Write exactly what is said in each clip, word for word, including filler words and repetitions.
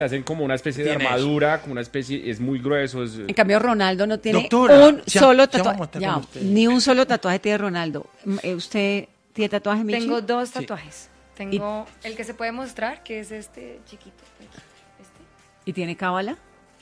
hacen como una especie de Tiene armadura, como una especie, es muy grueso. Es... En cambio, Ronaldo no tiene Doctora, un ya- solo ya vamos a tatuaje. estar Ya, con usted. ni un solo tatuaje tiene Ronaldo. Mm, eh, ¿Usted tiene tatuaje, Michi? Tengo dos tatuajes. Tengo el que se puede mostrar, que es este chiquito. Este. ¿Y tiene cábala?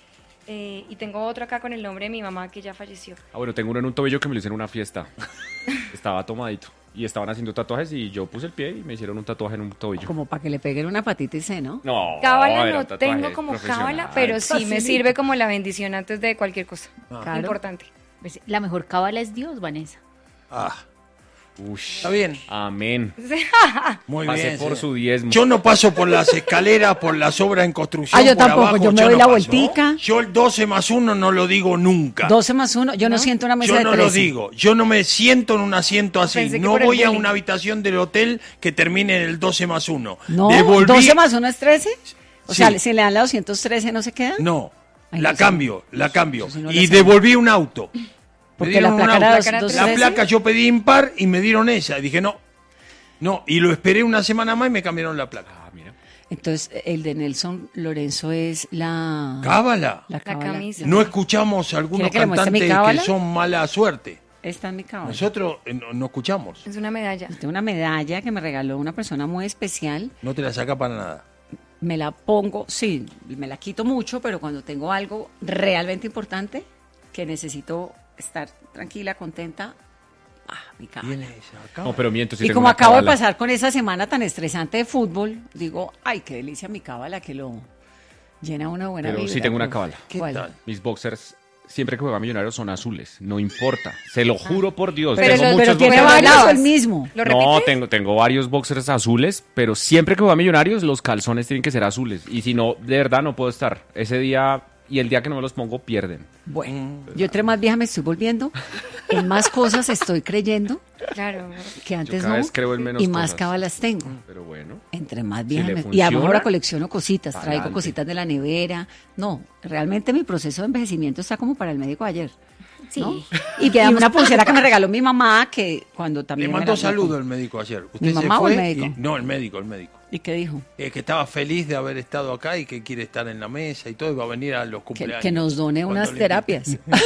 Eh, y tengo otro acá con el nombre de mi mamá que ya falleció. Ah, bueno, tengo uno en un tobillo que me lo hicieron en una fiesta. Estaba tomadito. Y estaban haciendo tatuajes y yo puse el pie y me hicieron un tatuaje en un tobillo. Como para que le peguen una patita y se, ¿no? No, Cábala era no un tatuaje tengo como profesional. cábala, pero sí me sirve como la bendición antes de cualquier cosa. Claro. Importante. Pues, la mejor cábala es Dios, Vanessa. Ah, Ush. está bien. Amén. Muy Pasé bien. por sí. su diezmo. Yo no paso por las escaleras, por las obras en construcción. Ah, yo por tampoco, abajo, yo me doy no la paso. vueltica. Yo el doce más uno no lo digo nunca. doce más uno, yo no, siento una mesa Yo de no trece. lo digo. Yo no me siento en un asiento así. Pensé que No por el voy a bullying. una habitación del hotel que termine en el doce más uno. No, Devolví- doce más uno es trece. O Sí. sea, si le dan la doscientos trece, ¿no se queda? No, Ay, la no sé. cambio, la cambio. Eso sí no le y sé. devolví un auto. Me Porque dieron la un placa era auto. dos- La dos La trece. placa yo pedí impar y me dieron esa. Y dije, no, no. Y lo esperé una semana más y me cambiaron la placa. Ah, mira. Entonces, el de Nelson Lorenzo es la... Cábala. La, cábala. camisa. No escuchamos algunos ¿Quiere que le muestre mi cantantes cábala? que son mala suerte. Esta es mi cábala. Nosotros eh, no, no escuchamos. Es una medalla. Tengo una medalla que me regaló una persona muy especial. No te la saca para nada. Me la pongo, sí, me la quito mucho, pero cuando tengo algo realmente importante, que necesito estar tranquila, contenta, ah, mi cábala. Viene esa cábala. No, pero miento. Sí Y tengo como una acabo de cábala. pasar con esa semana tan estresante de fútbol, digo, ay, qué delicia mi cábala, que lo llena una buena Pero vibra. sí tengo una cábala. ¿Qué ¿Cuál? tal? Mis boxers, siempre que juega Millonarios, son azules. No importa. Se lo juro por Dios. Pero tengo los- muchos Pero tiene boxers varios bravas. el mismo. ¿Lo No, repites? tengo, tengo varios boxers azules, pero siempre que juega Millonarios, los calzones tienen que ser azules. Y si no, de verdad no puedo estar. Ese día y el día que no me los pongo, pierden. Bueno, yo entre más vieja me estoy volviendo, en más cosas estoy creyendo Claro. que antes cada no, vez creo en menos y más cosas. cábalas tengo. Pero bueno. Entre más Si vieja le me... Y funciona, además ahora colecciono cositas, traigo adelante. cositas de la nevera. No, realmente mi proceso de envejecimiento está como para el médico ayer. Sí. ¿no? Y, y una pulsera que me regaló mi mamá, que cuando Le también... mandó me la- saludo el médico ayer. Usted ¿Mi se mamá o fue el médico? y- no, el médico, el médico. ¿Y qué dijo? Eh, que estaba feliz de haber estado acá y que quiere estar en la mesa y todo, y va a venir a los Que, cumpleaños. que nos done Cuando unas le terapias.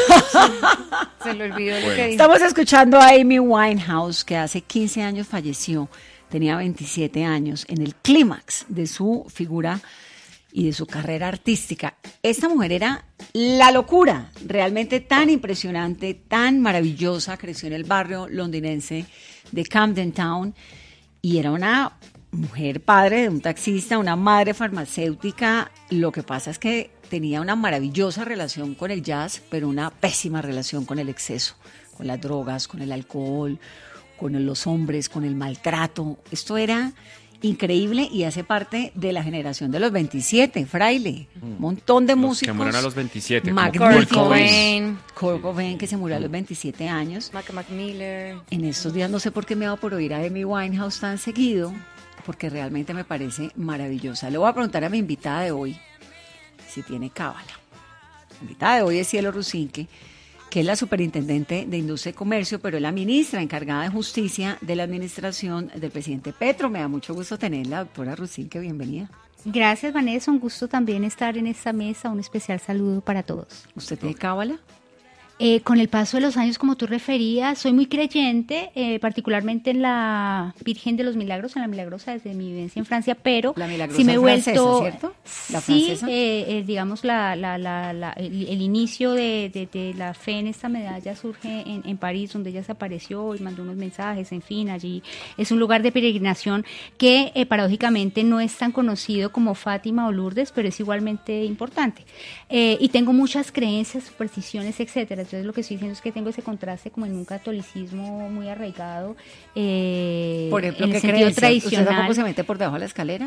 Se le olvidó lo Bueno. que dijo. Estamos escuchando a Amy Winehouse, que hace quince años falleció, tenía veintisiete años, en el clímax de su figura y de su carrera artística. Esta mujer era la locura, realmente tan impresionante, tan maravillosa, creció en el barrio londinense de Camden Town y era una mujer padre de un taxista, una madre farmacéutica. Lo que pasa es que tenía una maravillosa relación con el jazz, pero una pésima relación con el exceso, con las drogas, con el alcohol, con los hombres, con el maltrato. Esto era increíble y hace parte de la generación de los veintisiete, Fraile. Un montón de Los músicos. que mueren a los veintisiete, como Kurt magníficos. Cobain, Kurt Cobain, que se murió a los veintisiete años. Mac Miller. En estos días no sé por qué me va por oír a Amy Winehouse tan seguido, porque realmente me parece maravillosa. Le voy a preguntar a mi invitada de hoy si tiene cábala. La invitada de hoy es Cielo Rusinque, que es la superintendente de Industria y Comercio, pero es la ministra encargada de Justicia de la administración del presidente Petro. Me da mucho gusto tenerla, doctora Rusinque, bienvenida. Gracias, Vanessa. Un gusto también estar en esta mesa. Un especial saludo para todos. ¿Usted tiene cábala? Eh, con el paso de los años, como tú referías, soy muy creyente, eh, particularmente en la Virgen de los Milagros, en la Milagrosa, desde mi vivencia en Francia, pero La Milagrosa sí me he francesa, vuelto, ¿cierto? ¿La sí, francesa? eh, eh, digamos, la, la, la, la- el, el inicio de, de- de la fe en esta medalla surge en, en París, donde ella se apareció y mandó unos mensajes, en fin, allí es un lugar de peregrinación que eh, paradójicamente no es tan conocido como Fátima o Lourdes, pero es igualmente importante. Eh, y tengo muchas creencias, supersticiones, etcétera. Entonces lo que estoy diciendo es que tengo ese contraste como en un catolicismo muy arraigado, eh, Por ejemplo, en ¿qué el sentido creencia? ¿Usted tradicional. tampoco se mete por debajo de la escalera?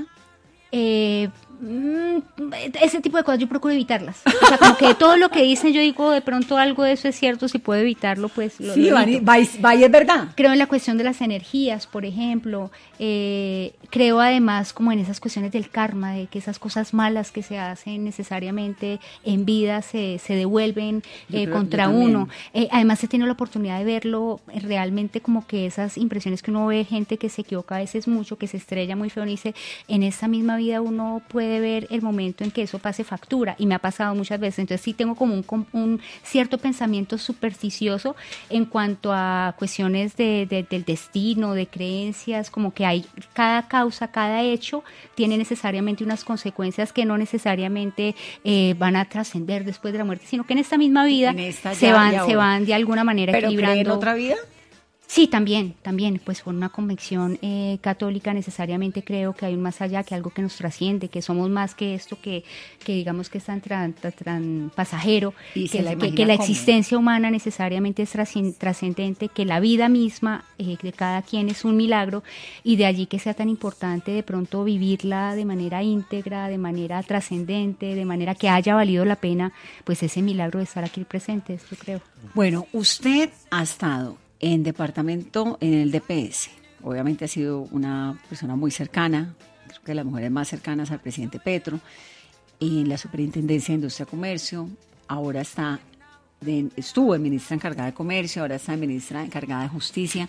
Eh, mm, ese tipo de cosas yo procuro evitarlas. O sea, como que todo lo que dicen yo digo, de pronto algo de eso es cierto, si puedo evitarlo, pues lo, Sí, lo va, evito. va, y- va y es verdad. Creo en la cuestión de las energías, por ejemplo. Eh, creo además como en esas cuestiones del karma, de que esas cosas malas que se hacen necesariamente en vida se, se devuelven Yo eh, creo- contra yo también. uno. Eh, además he tenido la oportunidad de verlo eh, realmente, como que esas impresiones que uno ve, gente que se equivoca a veces mucho, que se estrella muy feo, y dice, en esta misma vida uno puede puede ver el momento en que eso pase factura, y me ha pasado muchas veces. Entonces sí tengo como un, un cierto pensamiento supersticioso en cuanto a cuestiones de, de, del destino, de creencias, como que hay cada causa, cada hecho tiene necesariamente unas consecuencias que no necesariamente eh, van a trascender después de la muerte, sino que en esta misma vida se van, se van de alguna manera ¿Pero equilibrando. cree en otra vida? Sí, también, también, pues por una convicción eh, católica necesariamente creo que hay un más allá, que algo que nos trasciende, que somos más que esto que, que digamos que es tan, tan, tan pasajero, Y se que, la que, imagina que la cómo. existencia humana necesariamente es trascen- trascendente, que la vida misma eh, de cada quien es un milagro, y de allí que sea tan importante de pronto vivirla de manera íntegra, de manera trascendente, de manera que haya valido la pena, pues ese milagro de estar aquí presentes, yo creo. Bueno, usted ha estado en departamento, en el D P S. Obviamente ha sido una persona muy cercana, creo que las mujeres más cercanas al presidente Petro, en la Superintendencia de Industria y Comercio. Ahora está, de, estuvo en ministra encargada de Comercio, ahora está en ministra encargada de Justicia.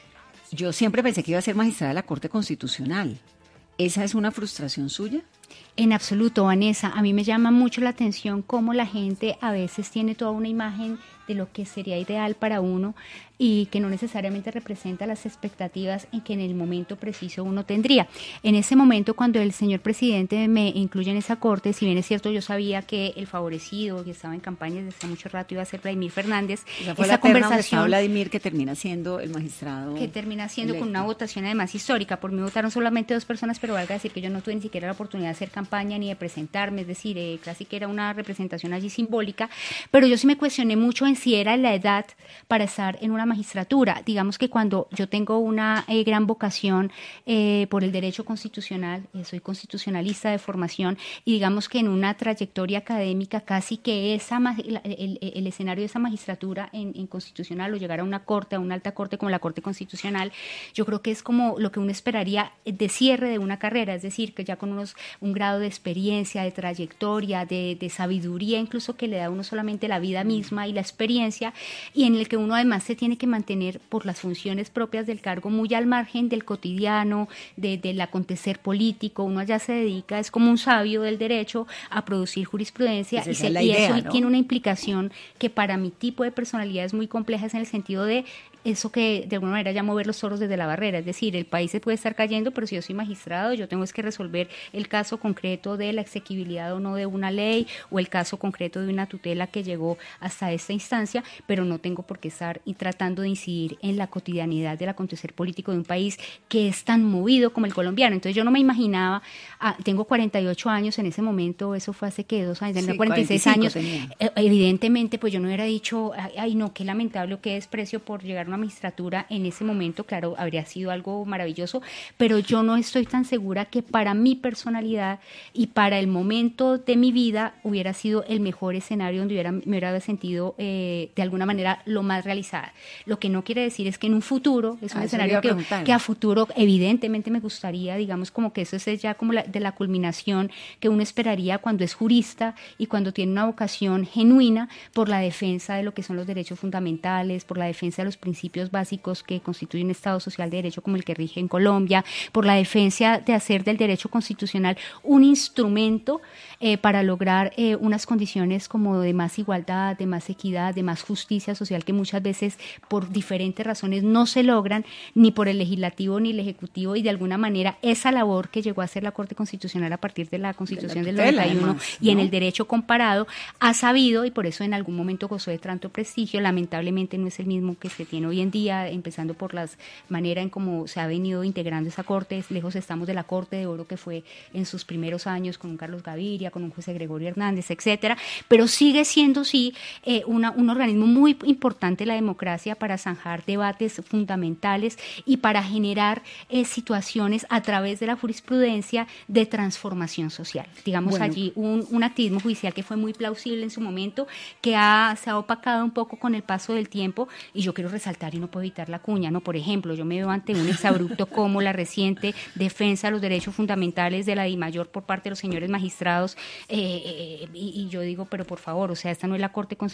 Yo siempre pensé que iba a ser magistrada de la Corte Constitucional. ¿Esa es una frustración suya? En absoluto, Vanessa. A mí me llama mucho la atención cómo la gente a veces tiene toda una imagen de lo que sería ideal para uno y que no necesariamente representa las expectativas en que en el momento preciso uno tendría. En ese momento, cuando el señor presidente me incluye en esa corte, si bien es cierto, yo sabía que el favorecido, que estaba en campaña desde hace mucho rato, iba a ser Vladimir Fernández. Esa fue esa la terna donde está conversación Vladimir, que termina siendo el magistrado que termina siendo electo. con una votación además histórica. Por mí votaron solamente dos personas, pero valga decir que yo no tuve ni siquiera la oportunidad de hacer campaña ni de presentarme, es decir, eh, casi que era una representación allí simbólica, pero yo sí me cuestioné mucho en si era la edad para estar en una magistratura. Digamos que cuando yo tengo una eh, gran vocación eh, por el derecho constitucional, eh, soy constitucionalista de formación, y digamos que en una trayectoria académica casi que esa ma- el, el, el escenario de esa magistratura en, en constitucional, o llegar a una corte, a una alta corte como la Corte Constitucional, yo creo que es como lo que uno esperaría de cierre de una carrera, es decir, que ya con unos un grado de experiencia, de trayectoria, de, de sabiduría, incluso que le da a uno solamente la vida misma y la experiencia, y en el que uno además se tiene que mantener por las funciones propias del cargo muy al margen del cotidiano, de, del acontecer político. Uno allá se dedica, es como un sabio del derecho, a producir jurisprudencia, Pues y, esa se, es la y idea, eso ¿no? tiene una implicación que para mi tipo de personalidad es muy compleja, es en el sentido de eso que de alguna manera llamo ver los toros desde la barrera, es decir, el país se puede estar cayendo, pero si yo soy magistrado, yo tengo es que resolver el caso concreto de la exequibilidad o no de una ley, o el caso concreto de una tutela que llegó hasta esta instancia, pero no tengo por qué estar y tratando de incidir en la cotidianidad del acontecer político de un país que es tan movido como el colombiano. Entonces yo no me imaginaba, ah, tengo cuarenta y ocho años en ese momento, eso fue hace que dos años, Sí, tenía cuarenta y seis cuarenta y años, cinco eh, evidentemente pues yo no hubiera dicho, ay, ay no, qué lamentable o qué desprecio por llegar a una magistratura en ese momento. Claro, habría sido algo maravilloso, pero yo no estoy tan segura que para mi personalidad y para el momento de mi vida hubiera sido el mejor escenario donde hubiera, me hubiera sentido eh, de alguna manera lo más realizada. Lo que no quiere decir es que en un futuro, es un Ah, eso le iba escenario a que, preguntar. que a futuro evidentemente me gustaría, digamos como que eso es ya como la, de la culminación que uno esperaría cuando es jurista y cuando tiene una vocación genuina por la defensa de lo que son los derechos fundamentales, por la defensa de los principios básicos que constituyen un Estado social de derecho como el que rige en Colombia, por la defensa de hacer del derecho constitucional un instrumento eh, para lograr eh, unas condiciones como de más igualdad, de más equidad, de más justicia social, que muchas veces por diferentes razones no se logran ni por el legislativo ni el ejecutivo, y de alguna manera esa labor que llegó a hacer la Corte Constitucional a partir de la Constitución De la del tutela, noventa y uno además, y en ¿no? el derecho comparado ha sabido, y por eso en algún momento gozó de tanto prestigio, lamentablemente no es el mismo que se tiene hoy en día, empezando por la manera en cómo se ha venido integrando esa Corte. Lejos estamos de la Corte de Oro que fue en sus primeros años con un Carlos Gaviria, con un José Gregorio Hernández, etcétera, pero sigue siendo sí eh, una, un organismo muy importante de la democracia para zanjar debates fundamentales y para generar eh, situaciones a través de la jurisprudencia de transformación social. Digamos Bueno. allí un, un activismo judicial que fue muy plausible en su momento, que ha, se ha opacado un poco con el paso del tiempo, y yo quiero resaltar y no puedo evitar la cuña, ¿no? Por ejemplo, yo me veo ante un exabrupto como la reciente defensa de los derechos fundamentales de la DIMAYOR por parte de los señores magistrados, eh, eh, y, y yo digo, pero por favor, o sea, esta no es la Corte Constitucional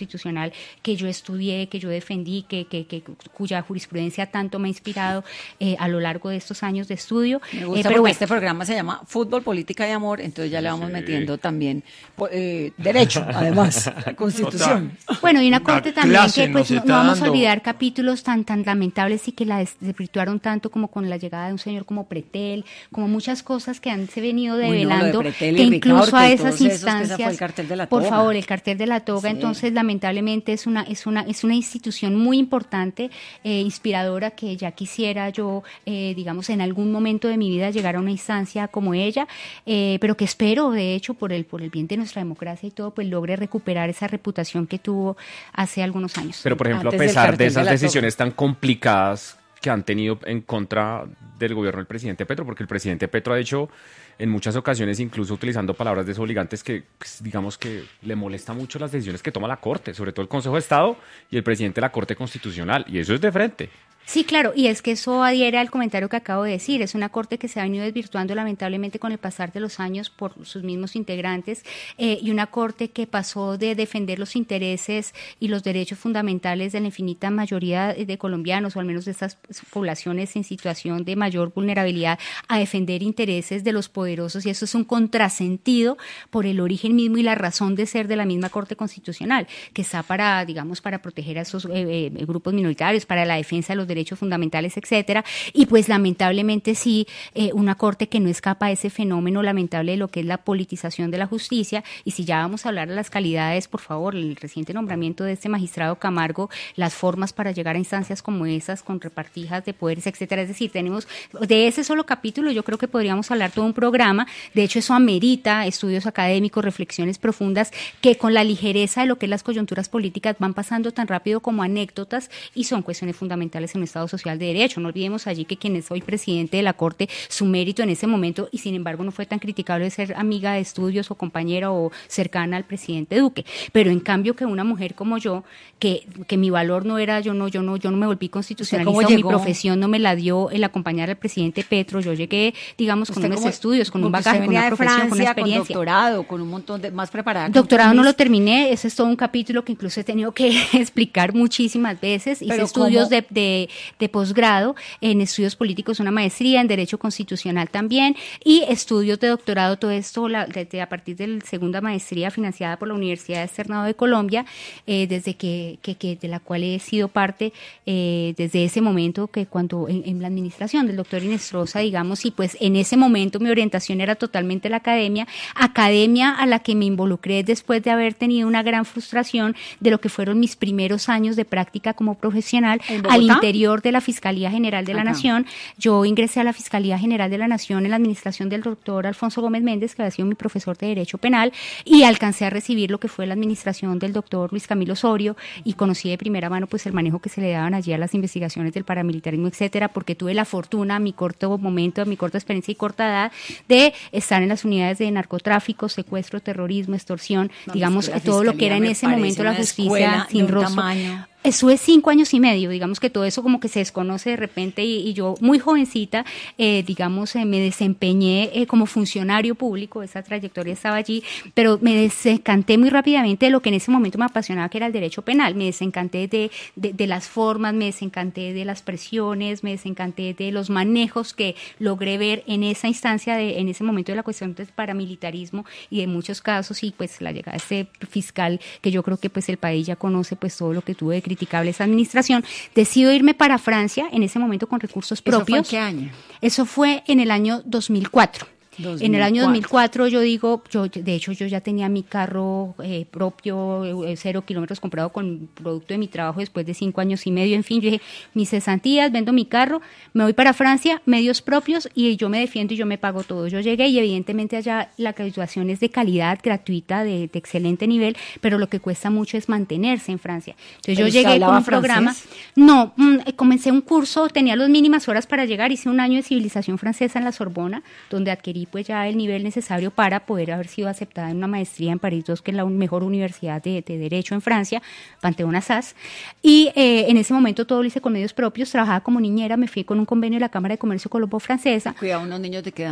constitucional que yo estudié, que yo defendí, que, que, que cuya jurisprudencia tanto me ha inspirado eh, a lo largo de estos años de estudio. Me gusta eh, porque pero bueno, este programa se llama Fútbol, Política y Amor, entonces ya le vamos Sí. metiendo también po- eh, derecho, además, la Constitución. bueno, y una corte también clase que pues nos no, está no vamos a dando. olvidar capítulos tan tan lamentables y que la des- desvirtuaron tanto como con la llegada de un señor como Pretel, como muchas cosas que han se venido Uy, no, lo de develando, Pretel y que incluso Ricaurte a y esas todos esos, que ese instancias, fue el cartel de la por toga. favor, el cartel de la toga, Sí. entonces lamentablemente es una es una es una institución muy importante, eh, inspiradora, que ya quisiera yo, eh, digamos, en algún momento de mi vida llegar a una instancia como ella, eh, pero que espero, de hecho, por el por el bien de nuestra democracia y todo, pues logre recuperar esa reputación que tuvo hace algunos años. Pero, por ejemplo, Antes a del pesar cartel de de esas la decisiones tan complicadas que han tenido en contra del gobierno del presidente Petro, porque el presidente Petro ha dicho en muchas ocasiones, incluso utilizando palabras desobligantes, que pues, digamos que le molesta mucho las decisiones que toma la Corte, sobre todo el Consejo de Estado y el presidente de la Corte Constitucional, y eso es de frente. Sí, claro, y es que eso adhiere al comentario que acabo de decir. Es una corte que se ha venido desvirtuando lamentablemente con el pasar de los años por sus mismos integrantes, eh, y una corte que pasó de defender los intereses y los derechos fundamentales de la infinita mayoría de colombianos, o al menos de estas poblaciones en situación de mayor vulnerabilidad, a defender intereses de los poderosos, y eso es un contrasentido por el origen mismo y la razón de ser de la misma Corte Constitucional, que está para, digamos, para proteger a esos eh, eh, grupos minoritarios, para la defensa de los derechos fundamentales, etcétera, y pues lamentablemente sí, eh, una corte que no escapa a ese fenómeno lamentable de lo que es la politización de la justicia. Y si ya vamos a hablar de las calidades, por favor, el reciente nombramiento de este magistrado Camargo, las formas para llegar a instancias como esas, con repartijas de poderes, etcétera, es decir, tenemos de ese solo capítulo, yo creo que podríamos hablar todo un programa. De hecho, eso amerita estudios académicos, reflexiones profundas, que con la ligereza de lo que es las coyunturas políticas van pasando tan rápido como anécdotas, y son cuestiones fundamentales en un Estado social de derecho. No olvidemos allí que quien es hoy presidente de la Corte, su mérito en ese momento, y sin embargo no fue tan criticable de ser amiga de estudios o compañera o cercana al presidente Duque. Pero en cambio que una mujer como yo, que, que mi valor no era, yo no, yo no, yo no me volví constitucionalista, o mi llegó? profesión no me la dio el acompañar al presidente Petro. Yo llegué, digamos, con ¿Usted unos cómo- estudios, con un porque usted bagaje, con venía una de profesión, con una Francia, con experiencia. doctorado, con un montón de más preparada. que Doctorado no un lo terminé, ese es todo un capítulo que incluso he tenido que explicar muchísimas veces. Hice Pero estudios ¿cómo? de, de, de posgrado en estudios políticos, una maestría en Derecho Constitucional también, y estudios de doctorado, todo esto la, desde a partir de la segunda maestría financiada por la Universidad Externado de Colombia, eh, desde que, que, que de la cual he sido parte eh, desde ese momento, que cuando en, en la administración del doctor Inestrosa, digamos, y pues en ese momento mi orientación era totalmente la academia, academia a la que me involucré después de haber tenido una gran frustración de lo que fueron mis primeros años de práctica como profesional ¿En al Bogotá? interior de la Fiscalía General de la Acá. Nación. Yo ingresé a la Fiscalía General de la Nación en la administración del doctor Alfonso Gómez Méndez, que había sido mi profesor de Derecho Penal, y alcancé a recibir lo que fue la administración del doctor Luis Camilo Osorio, y conocí de primera mano pues el manejo que se le daban allí a las investigaciones del paramilitarismo, etcétera, porque tuve la fortuna, a mi corto momento, a mi corta experiencia y corta edad, de estar en las unidades de narcotráfico, secuestro, terrorismo, extorsión, No, digamos, es que la todo lo que Fiscalía era en me ese parece momento la una justicia escuela de sin un rostro. tamaño. Estuve cinco años y medio, digamos que todo eso como que se desconoce de repente, y, y yo muy jovencita, eh, digamos, eh, me desempeñé eh, como funcionario público, esa trayectoria estaba allí, pero me desencanté muy rápidamente de lo que en ese momento me apasionaba, que era el derecho penal. Me desencanté de, de, de las formas, me desencanté de las presiones, me desencanté de los manejos que logré ver en esa instancia, de, en ese momento de la cuestión del paramilitarismo y de muchos casos, y pues la llegada de este fiscal, que yo creo que pues el país ya conoce pues todo lo que tuve de criticable esa administración. Decido irme para Francia, en ese momento con recursos ¿Eso fue en propios. qué año? Eso fue en el año dos mil cuatro. En el año dos mil cuatro yo digo, yo de hecho yo ya tenía mi carro eh, propio, eh, cero kilómetros comprado con producto de mi trabajo después de cinco años y medio, en fin, yo dije, mis cesantías, vendo mi carro, me voy para Francia, medios propios, y yo me defiendo y yo me pago todo. Yo llegué y evidentemente allá la graduación es de calidad, gratuita, de, de excelente nivel, pero lo que cuesta mucho es mantenerse en Francia. Entonces yo ¿Pero usted llegué con hablaba un programa, francés? no, mm, comencé un curso, tenía las mínimas horas para llegar, hice un año de civilización francesa en la Sorbona, donde adquirí pues ya el nivel necesario para poder haber sido aceptada en una maestría en París dos, que es la un- mejor universidad de, de Derecho en Francia, Panthéon Assas, y eh, en ese momento todo lo hice con medios propios, trabajaba como niñera, me fui con un convenio de la Cámara de Comercio Colombo-Francesa. Cuidado, unos niños de qué edad.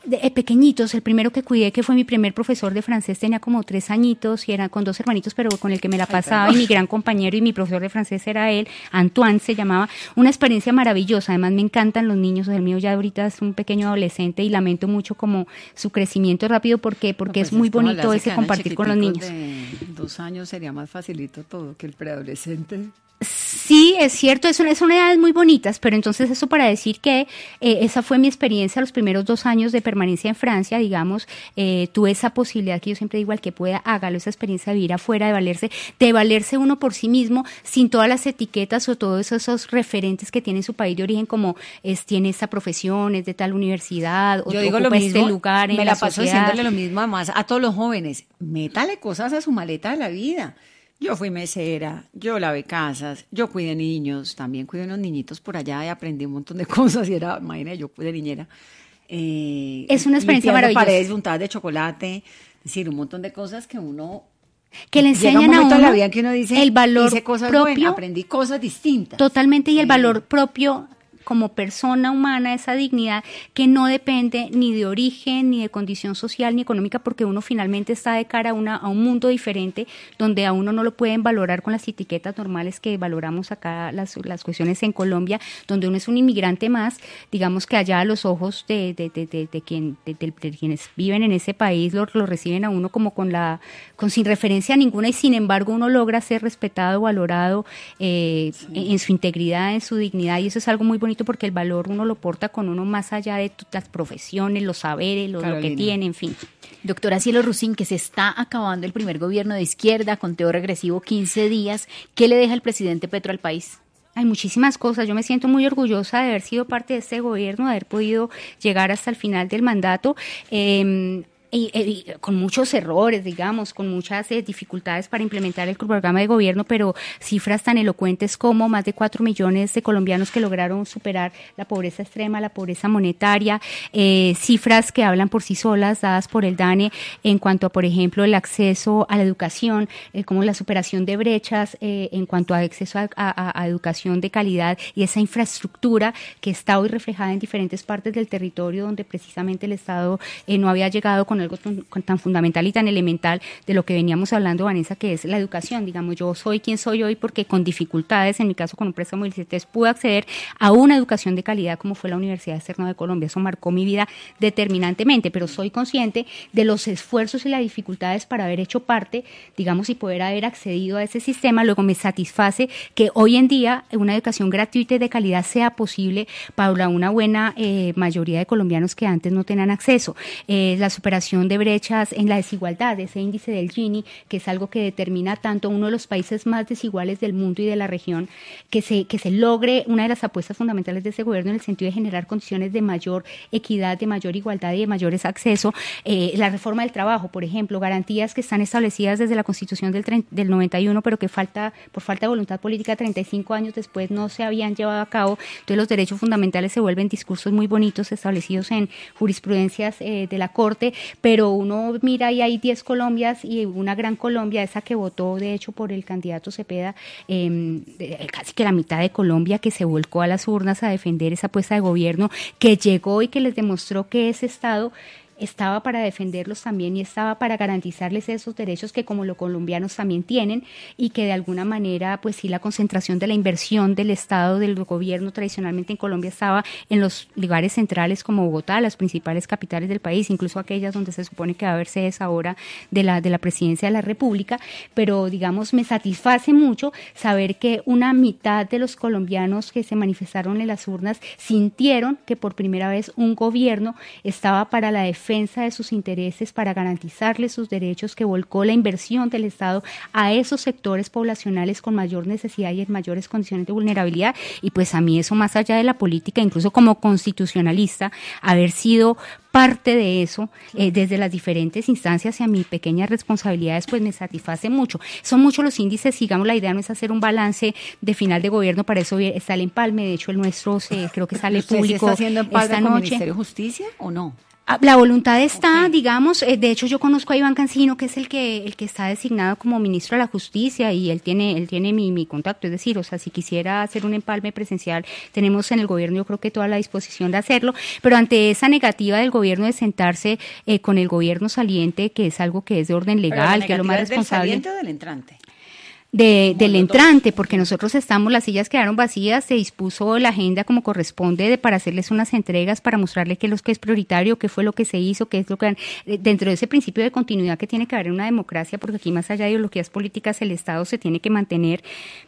de, eh, pequeñitos. El primero que cuidé, que fue mi primer profesor de francés, tenía como tres añitos y era con dos hermanitos, pero con el que me la pasaba. Ay, y mi gran compañero y mi profesor de francés era él, Antoine se llamaba. Una experiencia maravillosa. Además me encantan los niños. El mío ya ahorita es un pequeño adolescente y lamento mucho como su crecimiento rápido. ¿Por qué? Porque no, pues es muy bonito ese compartir con los niños. De dos años sería más facilito todo que el preadolescente. Sí, es cierto, es una, son edades muy bonitas, pero entonces eso para decir que eh, esa fue mi experiencia los primeros dos años de permanencia en Francia, digamos, eh, tuve esa posibilidad que yo siempre digo al que pueda, hágalo, esa experiencia de vivir afuera, de valerse, de valerse uno por sí mismo, sin todas las etiquetas o todos esos, esos referentes que tiene su país de origen, como es, tiene esta profesión, es de tal universidad, o yo digo ocupa lo mismo, este lugar en me la, la paso sociedad. diciéndole lo mismo además a todos los jóvenes, métale cosas a su maleta de la vida. Yo fui mesera, yo lavé casas, yo cuidé niños, también cuidé unos niñitos por allá y aprendí un montón de cosas y era, imagínate, yo cuidé niñera. Eh, es una experiencia maravillosa. Paredes untadas de chocolate, es decir, un montón de cosas que uno... Que le enseñan llega un momento a uno en la vida que uno dice, el valor hice cosas propio, buenas, aprendí cosas distintas. Totalmente, y el Sí. valor propio como persona humana, esa dignidad que no depende ni de origen, ni de condición social, ni económica, porque uno finalmente está de cara a, una, a un mundo diferente, donde a uno no lo pueden valorar con las etiquetas normales que valoramos acá las, las cuestiones en Colombia, donde uno es un inmigrante más, digamos que allá a los ojos de, de, de, de, de, quien, de, de, de quienes viven en ese país, lo, lo reciben a uno como con la con sin referencia ninguna, y sin embargo uno logra ser respetado, valorado eh, sí. en, en su integridad, en su dignidad, y eso es algo muy bonito porque el valor uno lo porta con uno más allá de las profesiones, los saberes, lo, lo que tiene, en fin. Doctora Cielo Rusín, que se está acabando el primer gobierno de izquierda, conteo regresivo quince días, ¿qué le deja el presidente Petro al país? Hay muchísimas cosas. Yo me siento muy orgullosa de haber sido parte de este gobierno, de haber podido llegar hasta el final del mandato. Eh, Y, y, con muchos errores, digamos, con muchas eh, dificultades para implementar el programa de gobierno, pero cifras tan elocuentes como más de cuatro millones de colombianos que lograron superar la pobreza extrema, la pobreza monetaria, eh, cifras que hablan por sí solas, dadas por el DANE, en cuanto a, por ejemplo, el acceso a la educación, eh, como la superación de brechas eh, en cuanto a acceso a, a, a educación de calidad y esa infraestructura que está hoy reflejada en diferentes partes del territorio donde precisamente el Estado eh, no había llegado con algo tan, tan fundamental y tan elemental de lo que veníamos hablando, Vanessa, que es la educación. Digamos, yo soy quien soy hoy porque con dificultades, en mi caso con un préstamo del CETES, pude acceder a una educación de calidad como fue la Universidad Externa de Colombia. Eso marcó mi vida determinantemente, pero soy consciente de los esfuerzos y las dificultades para haber hecho parte, digamos, y poder haber accedido a ese sistema. Luego me satisface que hoy en día una educación gratuita y de calidad sea posible para una buena eh, mayoría de colombianos que antes no tenían acceso. Eh, la superación de brechas en la desigualdad, ese índice del Gini, que es algo que determina tanto uno de los países más desiguales del mundo y de la región, que se, que se logre una de las apuestas fundamentales de ese gobierno en el sentido de generar condiciones de mayor equidad, de mayor igualdad y de mayores acceso. Eh, la reforma del trabajo, por ejemplo, garantías que están establecidas desde la Constitución del, del noventa y uno, pero que falta por falta de voluntad política treinta y cinco años después no se habían llevado a cabo. Entonces los derechos fundamentales se vuelven discursos muy bonitos establecidos en jurisprudencias eh, de la Corte, pero uno mira y hay diez Colombias y una gran Colombia, esa que votó de hecho por el candidato Cepeda, eh, casi que la mitad de Colombia que se volcó a las urnas a defender esa apuesta de gobierno, que llegó y que les demostró que ese Estado estaba para defenderlos también y estaba para garantizarles esos derechos que como los colombianos también tienen, y que de alguna manera pues sí la concentración de la inversión del Estado, del gobierno tradicionalmente en Colombia estaba en los lugares centrales como Bogotá, las principales capitales del país, incluso aquellas donde se supone que va a haber sedes ahora de la, de la presidencia de la República, pero digamos me satisface mucho saber que una mitad de los colombianos que se manifestaron en las urnas sintieron que por primera vez un gobierno estaba para la defensa defensa de sus intereses, para garantizarles sus derechos, que volcó la inversión del Estado a esos sectores poblacionales con mayor necesidad y en mayores condiciones de vulnerabilidad. Y pues a mí eso, más allá de la política, incluso como constitucionalista, haber sido parte de eso eh, desde las diferentes instancias y a mis pequeñas responsabilidades, pues me satisface mucho. Son muchos los índices, digamos, la idea no es hacer un balance de final de gobierno, para eso está el empalme, de hecho el nuestro se, creo que sale ¿Usted público sí está haciendo empalme esta con el noche. Ministerio de Justicia o no? La voluntad está, okay. digamos, eh, de hecho yo conozco a Iván Cancino, que es el que el que está designado como ministro de la Justicia, y él tiene él tiene mi, mi contacto, es decir, o sea, si quisiera hacer un empalme presencial, tenemos en el gobierno yo creo que toda la disposición de hacerlo, pero ante esa negativa del gobierno de sentarse eh, con el gobierno saliente, que es algo que es de orden legal, que es lo más responsable. ¿Del saliente o del entrante? De, del entrante, porque nosotros estamos, las sillas quedaron vacías, se dispuso la agenda como corresponde de, para hacerles unas entregas, para mostrarle qué es lo que es prioritario, qué fue lo que se hizo, qué es lo que han, dentro de ese principio de continuidad que tiene que haber en una democracia, porque aquí más allá de ideologías políticas el Estado se tiene que mantener.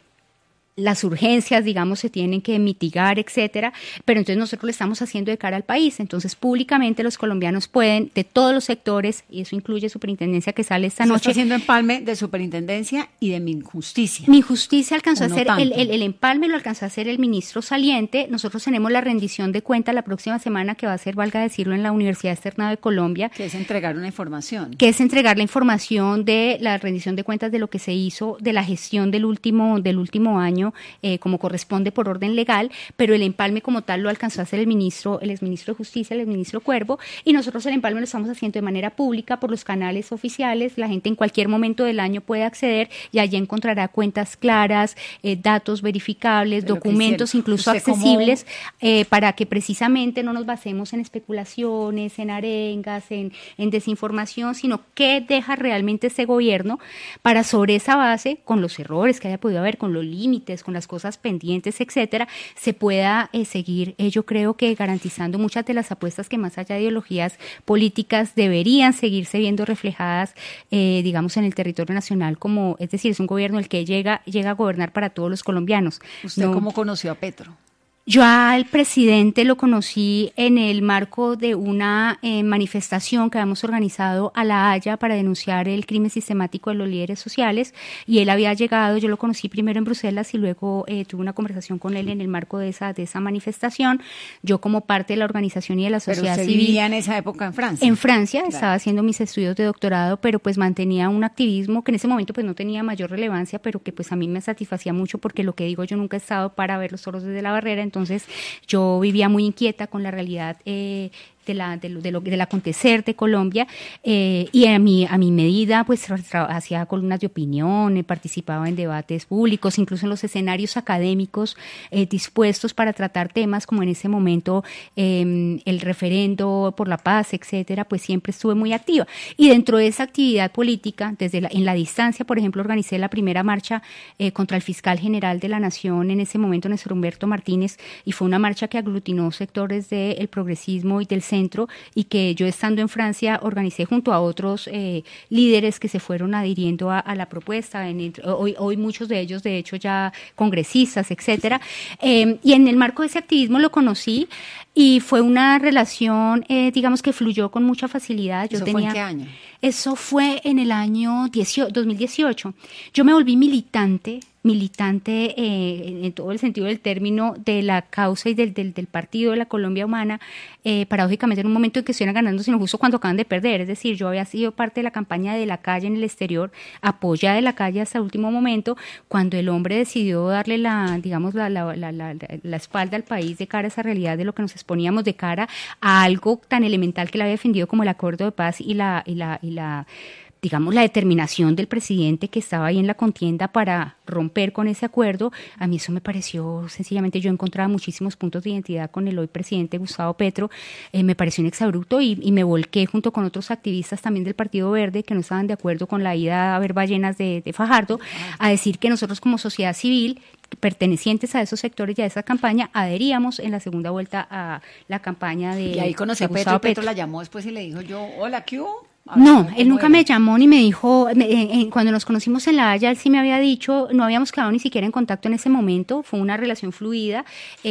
Las urgencias, digamos, se tienen que mitigar, etcétera, pero entonces nosotros lo estamos haciendo de cara al país. Entonces, públicamente los colombianos pueden, de todos los sectores, y eso incluye superintendencia que sale esta se noche. Está haciendo empalme de superintendencia y de Minjusticia. Minjusticia alcanzó a no hacer, tanto. el, el, el empalme lo alcanzó a hacer el ministro saliente. Nosotros tenemos la rendición de cuenta la próxima semana, que va a ser, valga decirlo, en la Universidad Externado de Colombia. Que es entregar una información. Que es entregar la información de la rendición de cuentas de lo que se hizo, de la gestión del último, del último año, eh, como corresponde por orden legal, pero el empalme como tal lo alcanzó a hacer el ministro, el exministro de Justicia, el exministro Cuervo, y nosotros el empalme lo estamos haciendo de manera pública por los canales oficiales. La gente en cualquier momento del año puede acceder y allí encontrará cuentas claras, eh, datos verificables, documentos incluso accesibles, cómo... eh, para que precisamente no nos basemos en especulaciones, en arengas, en, en desinformación, sino qué deja realmente ese gobierno para sobre esa base, con los errores que haya podido haber, con los límites, con las cosas pendientes, etcétera, se pueda eh, seguir, eh, yo creo que garantizando muchas de las apuestas que más allá de ideologías políticas deberían seguirse viendo reflejadas, eh, digamos, en el territorio nacional, como, es decir, es un gobierno el que llega, llega a gobernar para todos los colombianos. ¿Usted no, cómo conoció a Petro? Yo al presidente lo conocí en el marco de una eh, manifestación que habíamos organizado a La Haya para denunciar el crimen sistemático de los líderes sociales, y él había llegado, yo lo conocí primero en Bruselas y luego eh, tuve una conversación con él en el marco de esa de esa manifestación. Yo como parte de la organización y de la sociedad pero civil. ¿Pero vivía en esa época en Francia? En Francia, claro. Estaba haciendo mis estudios de doctorado, pero pues mantenía un activismo que en ese momento pues no tenía mayor relevancia, pero que pues a mí me satisfacía mucho, porque lo que digo, yo nunca he estado para ver los toros desde la barrera. Entonces Entonces yo vivía muy inquieta con la realidad eh, de la, de lo, de lo, del acontecer de Colombia, eh, y a mi, a mi medida pues hacía columnas de opinión, eh, participaba en debates públicos, incluso en los escenarios académicos eh, dispuestos para tratar temas como en ese momento eh, el referendo por la paz, etcétera, pues siempre estuve muy activa. Y dentro de esa actividad política, desde la, en la distancia, por ejemplo, organicé la primera marcha eh, contra el fiscal general de la Nación, en ese momento, Néstor Humberto Martínez, y fue una marcha que aglutinó sectores del progresismo y del centro, y que yo, estando en Francia, organicé junto a otros eh, líderes que se fueron adhiriendo a, a la propuesta, en, hoy, hoy muchos de ellos de hecho ya congresistas, etcétera, eh, y en el marco de ese activismo lo conocí, y fue una relación eh, digamos que fluyó con mucha facilidad. Yo ¿Eso tenía, fue en qué año? Eso fue en el año dos mil dieciocho. Yo me volví militante militante eh, en todo el sentido del término de la causa y del, del, del partido de la Colombia Humana, eh, paradójicamente en un momento en que estuvieran ganando, sino justo cuando acaban de perder. Es decir, yo había sido parte de la campaña de la calle en el exterior, apoyada de la calle hasta el último momento, cuando el hombre decidió darle la, digamos, la, la, la, la, la espalda al país de cara a esa realidad de lo que nos exponíamos, de cara a algo tan elemental que le había defendido como el acuerdo de paz y la, y la, y la digamos, la determinación del presidente que estaba ahí en la contienda para romper con ese acuerdo. A mí eso me pareció, sencillamente, yo encontraba muchísimos puntos de identidad con el hoy presidente Gustavo Petro, eh, me pareció un exabrupto, y, y me volqué junto con otros activistas también del Partido Verde que no estaban de acuerdo con la ida a ver ballenas de, de Fajardo, a decir que nosotros como sociedad civil, pertenecientes a esos sectores y a esa campaña, adheríamos en la segunda vuelta a la campaña de Y ahí conocí a Petro, Petro la llamó después y le dijo yo, hola, ¿qué hubo? No, él nunca era? me llamó ni me dijo, me, eh, eh, cuando nos conocimos en La Haya, él sí me había dicho, no habíamos quedado ni siquiera en contacto en ese momento, fue una relación fluida,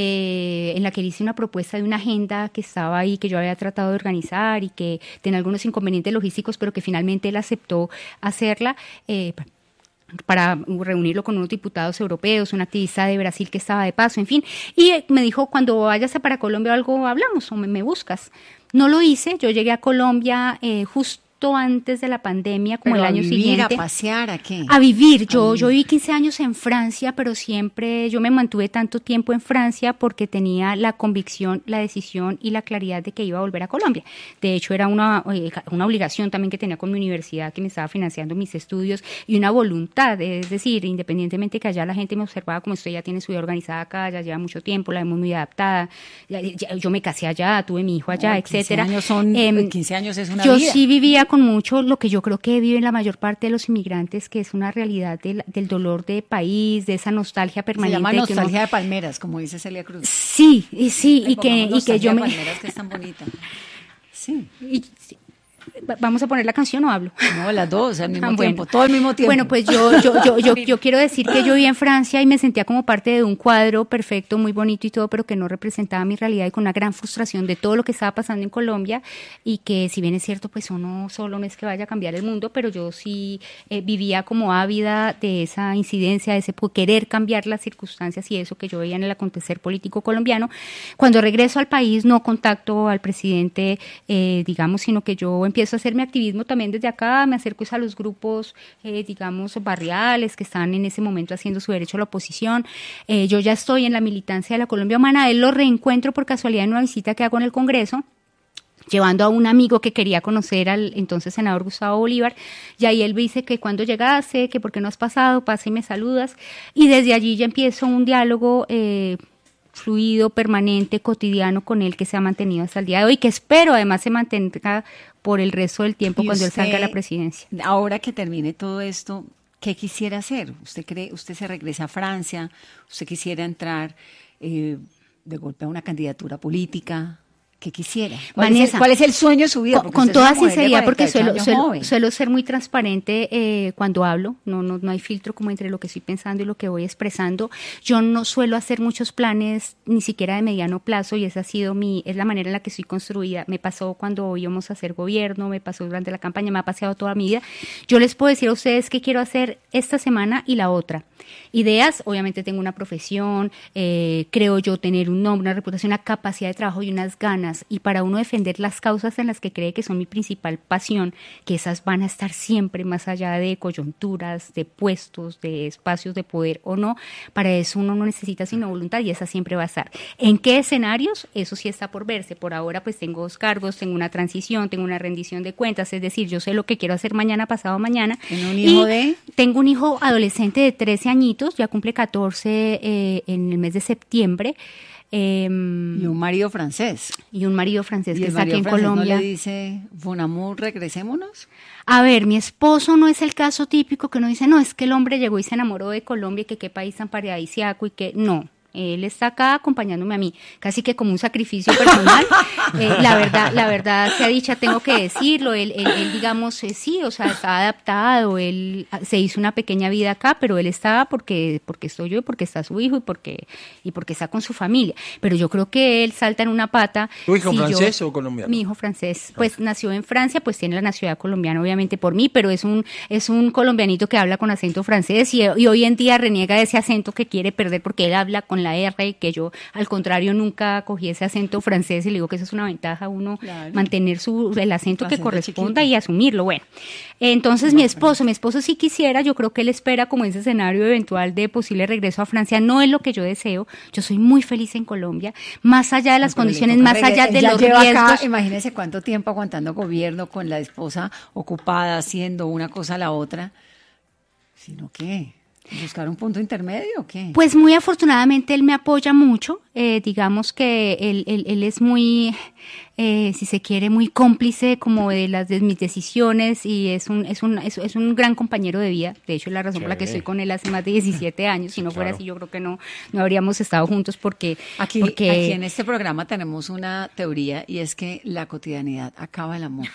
eh, en la que él hice una propuesta de una agenda que estaba ahí, que yo había tratado de organizar y que tenía algunos inconvenientes logísticos, pero que finalmente él aceptó hacerla, eh, para reunirlo con unos diputados europeos, un activista de Brasil que estaba de paso, en fin, y me dijo, cuando vayas para Colombia o algo hablamos, o me, me buscas. No lo hice, yo llegué a Colombia eh, justo justo antes de la pandemia, como Pero el a año vivir, siguiente. a pasear, ¿a qué? A vivir. Yo, yo viví quince años en Francia, pero siempre yo me mantuve tanto tiempo en Francia porque tenía la convicción, la decisión y la claridad de que iba a volver a Colombia. De hecho, era una, eh, una obligación también que tenía con mi universidad, que me estaba financiando mis estudios, y una voluntad, es decir, independientemente que allá la gente me observaba como usted ya tiene su vida organizada acá, ya lleva mucho tiempo, la vemos muy adaptada, ya, ya, yo me casé allá, tuve mi hijo allá, No, etcétera. quince años son, Em, quince años es una yo vida. sí vivía con mucho lo que yo creo que viven la mayor parte de los inmigrantes, que es una realidad del, del dolor de país, de esa nostalgia Se permanente. llama que uno- nostalgia de palmeras, como dice Celia Cruz. Sí, y sí, Le y que, pongamos y que yo nostalgia me... de palmeras, que es tan bonita. Sí. y- sí. Va- ¿Vamos a poner la canción o hablo? No, las dos al mismo Ah, bueno. tiempo, todo al mismo tiempo. Bueno, pues yo, yo, yo, yo, yo quiero decir que yo viví en Francia y me sentía como parte de un cuadro perfecto, muy bonito y todo, pero que no representaba mi realidad, y con una gran frustración de todo lo que estaba pasando en Colombia, y que si bien es cierto, pues uno solo no es que vaya a cambiar el mundo, pero yo sí eh, vivía como ávida de esa incidencia, de ese po- querer cambiar las circunstancias y eso que yo veía en el acontecer político colombiano. Cuando regreso al país no contacto al presidente, eh, digamos, sino que yo empiezo a hacer mi activismo también desde acá, me acerco a los grupos, eh, digamos, barriales que están en ese momento haciendo su derecho a la oposición. Eh, yo ya estoy en la militancia de la Colombia Humana, él lo reencuentro por casualidad en una visita que hago en el Congreso, llevando a un amigo que quería conocer al entonces senador Gustavo Bolívar, y ahí él me dice que cuando llegase, que por qué no has pasado, pasa y me saludas, y desde allí ya empiezo un diálogo eh, fluido, permanente, cotidiano con él, que se ha mantenido hasta el día de hoy, que espero además se mantenga por el resto del tiempo ¿Y cuando él usted, salga a la presidencia. ahora que termine todo esto, qué quisiera hacer? ¿Usted cree, usted se regresa a Francia? ¿Usted quisiera entrar eh, de golpe a una candidatura política? ¿Qué quisiera? ¿Cuál, es el, Vanessa, cuál es el sueño de su vida? Con, Porque con usted es toda una mujer de sinceridad, porque cuarenta y ocho suelo, años suelo, joven. suelo ser muy transparente eh, cuando hablo, no, no, no hay filtro como entre lo que estoy pensando y lo que voy expresando. Yo no suelo hacer muchos planes, ni siquiera de mediano plazo, y esa ha sido mi, es la manera en la que estoy construida. Me pasó cuando íbamos a hacer gobierno, me pasó durante la campaña, me ha paseado toda mi vida. Yo les puedo decir a ustedes qué quiero hacer esta semana y la otra. Ideas, obviamente tengo una profesión, eh, creo yo tener un nombre, una reputación, una capacidad de trabajo y unas ganas, y para uno defender las causas en las que cree que son mi principal pasión, que esas van a estar siempre más allá de coyunturas, de puestos, de espacios de poder o no, para eso uno no necesita sino voluntad, y esa siempre va a estar. ¿En qué escenarios? Eso sí está por verse. Por ahora pues tengo dos cargos, tengo una transición, tengo una rendición de cuentas, es decir, yo sé lo que quiero hacer mañana, pasado mañana. ¿Tiene un hijo y de? Tengo un hijo adolescente de trece añitos, ya cumple catorce eh, en el mes de septiembre. Eh, Y un marido francés. y un marido francés ¿Y que el está aquí marido en francés Colombia. no le dice, Bon amour, regresémonos? A ver, mi esposo no es el caso típico que uno dice, no, es que el hombre llegó y se enamoró de Colombia y que qué país tan paradisíaco y que no. Él está acá acompañándome a mí, casi que como un sacrificio personal. Eh, la verdad, la verdad sea dicha, tengo que decirlo. Él, él, él digamos, eh, sí, o sea, está adaptado. Él ah, se hizo una pequeña vida acá, pero él está porque, porque estoy yo y porque está su hijo y porque, y porque está con su familia. Pero yo creo que él salta en una pata. ¿Tu hijo si yo- francés o colombiano? Mi hijo francés, pues nació en Francia, pues tiene la nacionalidad colombiana, obviamente por mí, pero es un, es un colombianito que habla con acento francés, y, y hoy en día reniega de ese acento que quiere perder porque él habla con la R, que yo al contrario nunca cogí ese acento francés, y le digo que eso es una ventaja, uno Claro. mantener su, el acento Su que acento corresponda chiquito. y asumirlo. Bueno, entonces mi esposo, mi esposo sí quisiera, yo creo que él espera como ese escenario eventual de posible regreso a Francia. No es lo que yo deseo, yo soy muy feliz en Colombia, más allá de las Pero le condiciones, toca más allá regresar. de Ya los lleva riesgos. acá, imagínese cuánto tiempo aguantando gobierno con la esposa ocupada haciendo una cosa a la otra. ¿Sino qué? ¿Buscar un punto intermedio o qué? Pues muy afortunadamente él me apoya mucho, eh, digamos que él, él, él es muy, eh, si se quiere, muy cómplice como de las de mis decisiones, y es un, es un, es, es un gran compañero de vida. De hecho, es la razón por la que Chévere. estoy con él hace más de diecisiete años. Si no fuera Claro. así, yo creo que no, no habríamos estado juntos porque, Aquí, porque aquí en este programa tenemos una teoría, y es que la cotidianidad acaba el amor.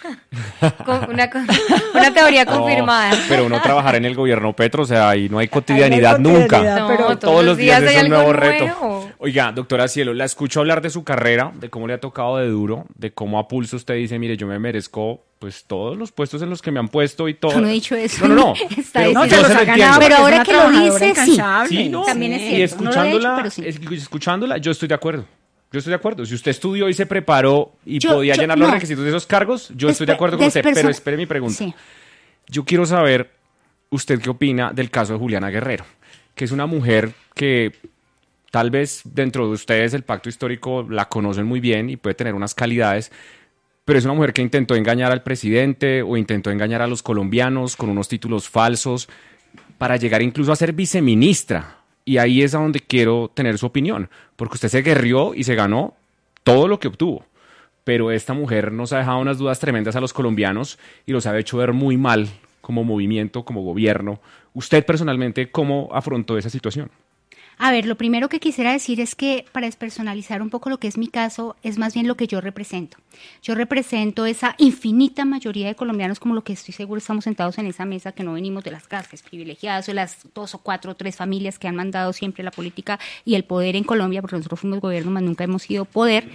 Con una, co- una teoría No, confirmada. pero uno trabajar en el gobierno Petro, o sea, ahí no hay cotidianidad cotidianidad, nunca. No, pero Todos los días, hay es un algo nuevo reto. nuevo. Oiga, doctora Cielo, la escucho hablar de su carrera, de cómo le ha tocado de duro, de cómo a pulso usted dice, mire, yo me merezco pues todos los puestos en los que me han puesto y todo. Yo no he dicho eso. No, no, no. Está pero diciendo- yo No, se se los lo ha ganado, entiendo. pero porque ahora es una que lo trabajadora dice, sí. incansable. Sí, no. También es Y cierto, no lo había escuchándola, dicho, pero sí. es- escuchándola, yo estoy de acuerdo. Yo estoy de acuerdo. Si usted estudió y se preparó y Yo- podía yo- llenar no. los requisitos de esos cargos, yo estoy de Despe- acuerdo con usted, desperson- pero espere mi pregunta. Sí. Yo quiero saber, ¿usted qué opina del caso de Juliana Guerrero? Que es una mujer que tal vez dentro de ustedes el pacto histórico la conocen muy bien y puede tener unas calidades, pero es una mujer que intentó engañar al presidente o intentó engañar a los colombianos con unos títulos falsos para llegar incluso a ser viceministra. Y ahí es a donde quiero tener su opinión, porque usted se guerrió y se ganó todo lo que obtuvo. Pero esta mujer nos ha dejado unas dudas tremendas a los colombianos y los ha hecho ver muy mal como movimiento, como gobierno. Usted personalmente, ¿cómo afrontó esa situación? A ver, lo primero que quisiera decir es que para despersonalizar un poco lo que es mi caso, es más bien lo que yo represento. Yo represento esa infinita mayoría de colombianos, como lo que estoy seguro estamos sentados en esa mesa, que no venimos de las clases privilegiadas o las dos o cuatro o tres familias que han mandado siempre la política y el poder en Colombia, porque nosotros fuimos gobierno, más nunca hemos sido poder.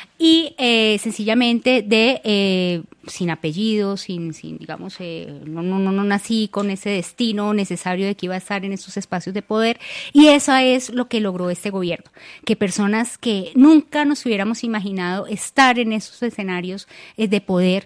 Y eh, sencillamente de eh, sin apellido, sin, sin digamos, eh, no, no, no, no nací con ese destino necesario de que iba a estar en esos espacios de poder. Y eso es lo que logró este gobierno, que personas que nunca nos hubiéramos imaginado estar en esos escenarios eh, de poder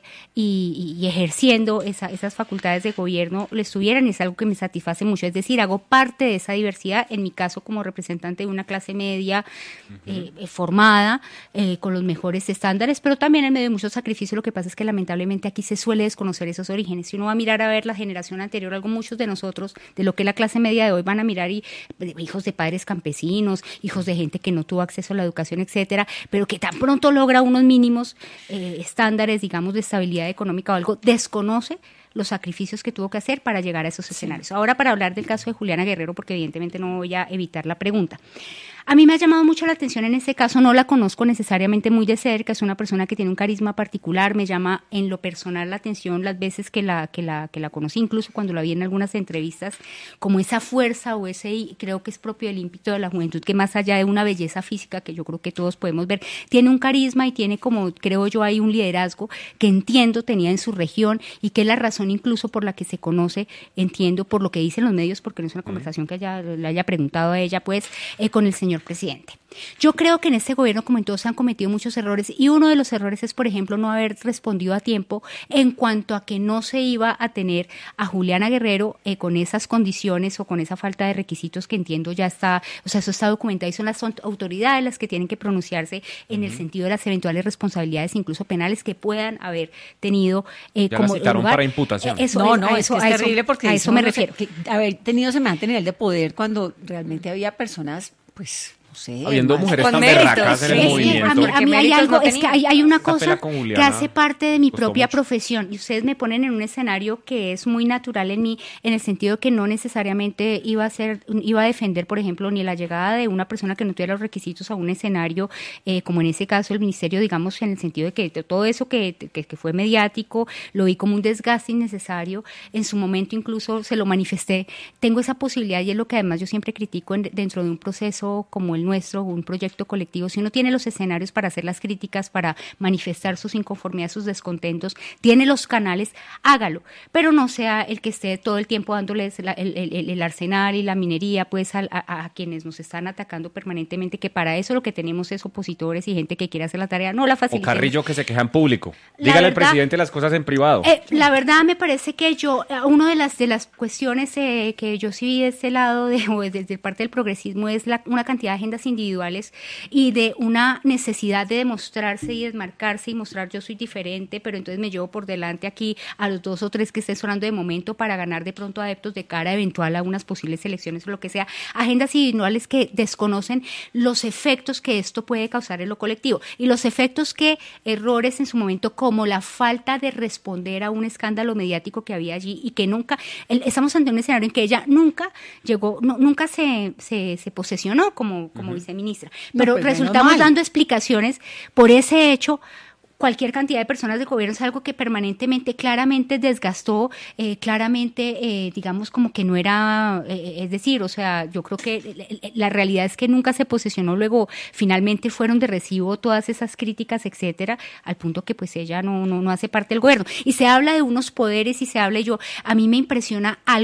y, y ejerciendo esa, esas facultades de gobierno, lo estuvieran, y es algo que me satisface mucho. Es decir, hago parte de esa diversidad, en mi caso como representante de una clase media uh-huh. eh, formada, eh, con los mejores estándares, pero también en medio de mucho sacrificio. Lo que pasa es que lamentablemente aquí se suele desconocer esos orígenes. Si uno va a mirar a ver la generación anterior, algo muchos de nosotros, de lo que es la clase media de hoy, van a mirar y hijos de padres campesinos, hijos de gente que no tuvo acceso a la educación, etcétera, pero que tan pronto logra unos mínimos eh, estándares, digamos, de estabilidad económica o algo, desconoce los sacrificios que tuvo que hacer para llegar a esos escenarios. Sí. Ahora, para hablar del caso de Juliana Guerrero, porque evidentemente no voy a evitar la pregunta. A mí me ha llamado mucho la atención en este caso, no la conozco necesariamente muy de cerca, es una persona que tiene un carisma particular, me llama en lo personal la atención las veces que la, que la, que la conocí, incluso cuando la vi en algunas entrevistas, como esa fuerza o ese, creo que es propio del ímpetu de la juventud, que más allá de una belleza física que yo creo que todos podemos ver, tiene un carisma y tiene como, creo yo, ahí un liderazgo que entiendo tenía en su región y que es la razón incluso por la que se conoce, entiendo por lo que dicen los medios, porque no es una conversación que haya, le haya preguntado a ella, pues, eh, con el señor presidente. Yo creo que en este gobierno, como en todos, se han cometido muchos errores, y uno de los errores es, por ejemplo, no haber respondido a tiempo en cuanto a que no se iba a tener a Juliana Guerrero eh, con esas condiciones o con esa falta de requisitos que entiendo ya está, o sea, eso está documentado y son las autoridades las que tienen que pronunciarse en uh-huh. el sentido de las eventuales responsabilidades, incluso penales, que puedan haber tenido eh, ya como la citaron lugar. para imputación. Eh, eso, no, no, eso, es, que es terrible eso, porque a eso me no refiero. Sé, que haber tenido semejante nivel de poder cuando realmente había personas, pues... Sí, habiendo más, mujeres con tan méritos, berracas en el Es que movimiento. a mí, a mí hay méritos algo, no es que hay, hay una cosa que hace parte de mi costó propia mucho. profesión, y ustedes me ponen en un escenario que es muy natural en mí, en el sentido que no necesariamente iba a ser, iba a defender, por ejemplo, ni la llegada de una persona que no tuviera los requisitos a un escenario, eh, como en ese caso el ministerio, digamos, en el sentido de que todo eso que, que, que fue mediático, lo vi como un desgaste innecesario, en su momento incluso se lo manifesté. Tengo esa posibilidad, y es lo que además yo siempre critico en, dentro de un proceso como el nuestro, un proyecto colectivo. Si uno tiene los escenarios para hacer las críticas, para manifestar sus inconformidades, sus descontentos, tiene los canales, hágalo, pero no sea el que esté todo el tiempo dándoles la, el, el, el arsenal y la minería pues a, a, a quienes nos están atacando permanentemente, que para eso lo que tenemos es opositores y gente que quiere hacer la tarea, no la facilitemos. O Carrillo, que se queja en público. La Dígale verdad, al presidente las cosas en privado. Eh, la verdad me parece que yo, una de las de las cuestiones eh, que yo sí vi de este lado, de, o desde parte del progresismo, es la, una cantidad de agendas individuales y de una necesidad de demostrarse y desmarcarse y mostrar yo soy diferente, pero entonces me llevo por delante aquí a los dos o tres que estén sonando de momento para ganar de pronto adeptos de cara eventual a unas posibles elecciones o lo que sea. Agendas individuales que desconocen los efectos que esto puede causar en lo colectivo y los efectos que errores en su momento, como la falta de responder a un escándalo mediático que había allí y que nunca, el, estamos ante un escenario en que ella nunca llegó, no, nunca se, se, se posesionó como, como uh-huh. viceministra, pero no, pues resultamos dando explicaciones por ese hecho. Cualquier cantidad de personas de gobierno es algo que permanentemente, claramente desgastó, eh, claramente, eh, digamos, como que no era, eh, es decir, o sea, yo creo que la realidad es que nunca se posesionó, luego finalmente fueron de recibo todas esas críticas, etcétera, al punto que pues ella no, no, no hace parte del gobierno. Y se habla de unos poderes y se habla, y yo, a mí me impresiona algo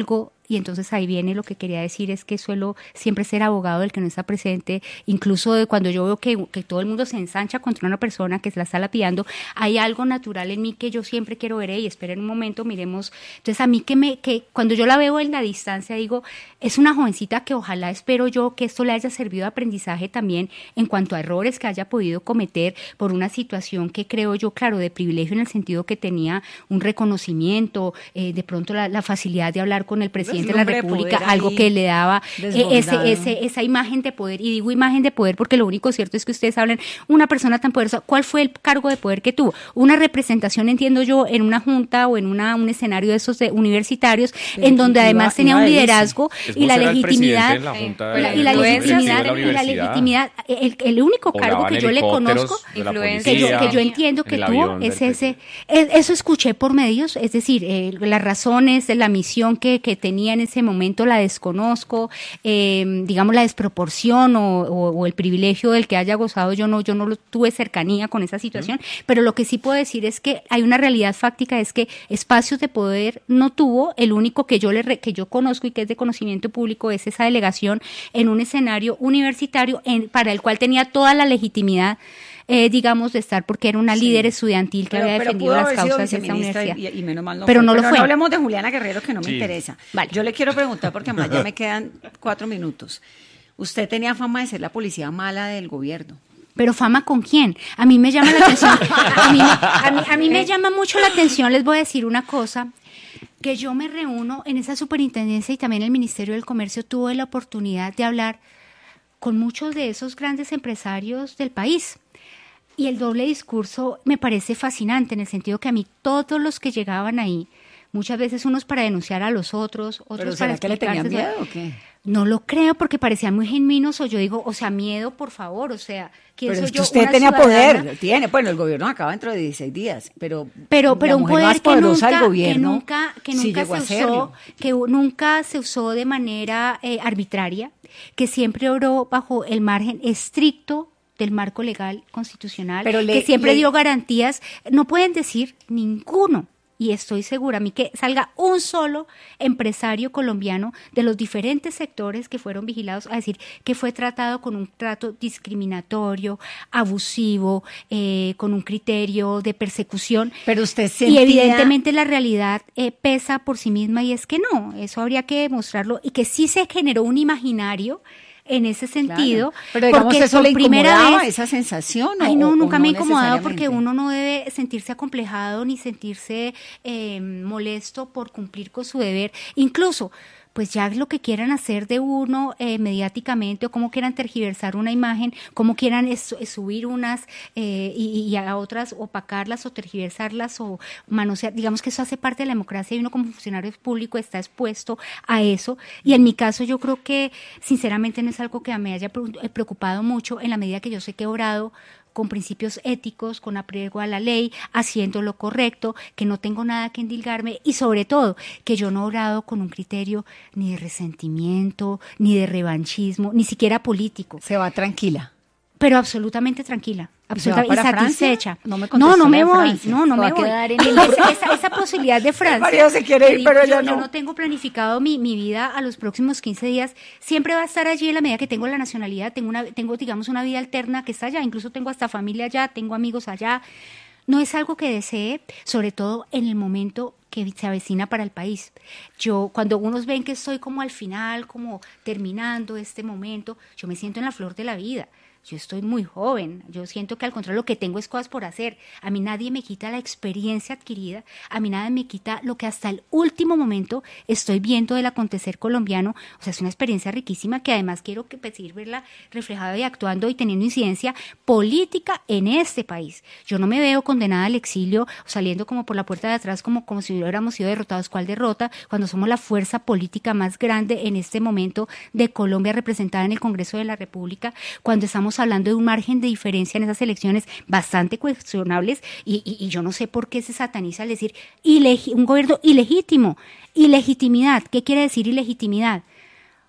y entonces ahí viene lo que quería decir, es que suelo siempre ser abogado del que no está presente, incluso de cuando yo veo que, que todo el mundo se ensancha contra una persona que se la está lapidando, hay algo natural en mí que yo siempre quiero ver, y esperen un momento, miremos. Entonces a mí que me que cuando yo la veo en la distancia digo, es una jovencita que ojalá, espero yo que esto le haya servido de aprendizaje también en cuanto a errores que haya podido cometer por una situación que creo yo, claro, de privilegio en el sentido que tenía un reconocimiento, eh, de pronto la, la facilidad de hablar con el presidente de la República, algo que le daba eh, ese, ese, esa imagen de poder, y digo imagen de poder porque lo único cierto es que ustedes hablan, una persona tan poderosa, ¿cuál fue el cargo de poder que tuvo? Una representación, entiendo yo, en una junta o en una, un escenario de esos de universitarios, sí, en donde además tenía un liderazgo y la legitimidad, la y la legitimidad, y la legitimidad, el, el único cargo que yo le conozco, que yo, que yo entiendo que tuvo, es ese, eso escuché por medios, es decir, eh, las razones, la misión que, que tenía en ese momento la desconozco, eh, digamos la desproporción o, o, o el privilegio del que haya gozado, yo no, yo no lo tuve cercanía con esa situación, ¿Mm? Pero lo que sí puedo decir es que hay una realidad fáctica, es que espacios de poder no tuvo, el único que yo le que yo conozco y que es de conocimiento público es esa delegación en un escenario universitario en, para el cual tenía toda la legitimidad, Eh, digamos, de estar, porque era una sí. líder estudiantil que pero, había defendido las causas de esa universidad. Y, y menos mal no pero fue. no pero lo fue. No hablemos de Juliana Guerrero, que no sí. me interesa. Vale. Yo le quiero preguntar, porque además ya me quedan cuatro minutos. Usted tenía fama de ser la policía mala del gobierno. Pero fama con quién? A mí me llama la atención. A mí, a mí, a mí me llama mucho la atención, les voy a decir una cosa, que yo me reúno en esa superintendencia y también el Ministerio del Comercio tuve la oportunidad de hablar con muchos de esos grandes empresarios del país. Y el doble discurso me parece fascinante en el sentido que a mí todos los que llegaban ahí, muchas veces unos para denunciar a los otros, otros ¿Pero para será que le tenían miedo o qué? No lo creo porque parecían muy genuinos, o yo digo, o sea, miedo, por favor, o sea, ¿quién pero soy es que yo? usted Una tenía ciudadana. poder, tiene, bueno, el gobierno acaba dentro de dieciséis días, pero pero, pero un poder más que nunca, del gobierno, que nunca, que sí nunca se usó, que nunca se usó de manera eh, arbitraria, que siempre obró bajo el margen estricto del marco legal constitucional, pero le, que siempre le, dio garantías, no pueden decir ninguno. Y estoy segura, a mí que salga un solo empresario colombiano de los diferentes sectores que fueron vigilados a decir que fue tratado con un trato discriminatorio, abusivo, eh, con un criterio de persecución. Pero usted sentía... Y evidentemente la realidad eh, pesa por sí misma y es que no, eso habría que demostrarlo y que sí se generó un imaginario en ese sentido, claro. Pero digamos, porque eso por le primera incomodaba vez, esa sensación. Ay, o, no, o, nunca o no me ha incomodado porque necesariamente. uno no debe sentirse acomplejado ni sentirse eh, molesto por cumplir con su deber, incluso pues ya lo que quieran hacer de uno eh, mediáticamente o cómo quieran tergiversar una imagen, cómo quieran es, es subir unas eh, y, y a otras opacarlas o tergiversarlas o manosear, digamos que eso hace parte de la democracia y uno como funcionario público está expuesto a eso y en mi caso yo creo que sinceramente no es algo que me haya preocupado mucho en la medida que yo sé que he obrado con principios éticos, con apego a la ley, haciendo lo correcto, que no tengo nada que endilgarme y sobre todo que yo no he obrado con un criterio ni de resentimiento, ni de revanchismo, ni siquiera político. Se va tranquila. Pero absolutamente tranquila, absolutamente y satisfecha. No, me no, no me voy, Francia. no, no me voy. En el... esa, esa, esa posibilidad de Francia. María se quiere ir, pero yo, yo no. Yo no tengo planificado mi, mi vida a los próximos quince días. Siempre va a estar allí en la medida que tengo la nacionalidad. Tengo, una, tengo digamos, una vida alterna que está allá. Incluso tengo hasta familia allá, tengo amigos allá. No es algo que desee, sobre todo en el momento que se avecina para el país. Yo, cuando unos ven que estoy como al final, como terminando este momento, yo me siento en la flor de la vida. Yo estoy muy joven, yo siento que al contrario lo que tengo es cosas por hacer. A mí nadie me quita la experiencia adquirida, a mí nadie me quita lo que hasta el último momento estoy viendo del acontecer colombiano. O sea, es una experiencia riquísima que además quiero que seguir verla reflejada y actuando y teniendo incidencia política en este país. Yo no me veo condenada al exilio saliendo como por la puerta de atrás como, como si hubiéramos sido derrotados. ¿Cuál derrota? Cuando somos la fuerza política más grande en este momento de Colombia representada en el Congreso de la República, cuando estamos hablando de un margen de diferencia en esas elecciones bastante cuestionables y, y, y yo no sé por qué se sataniza al decir ilegi- un gobierno ilegítimo. Ilegitimidad, ¿qué quiere decir ilegitimidad?